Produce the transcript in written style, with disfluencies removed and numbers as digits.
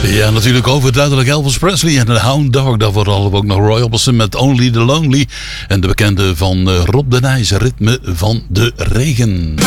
Ja, natuurlijk overduidelijk Elvis Presley en de Hound Dog. Daarvoor hadden we ook nog Roy Orbison met Only the Lonely. En de bekende van Rob de Nijs, Ritme van de Regen.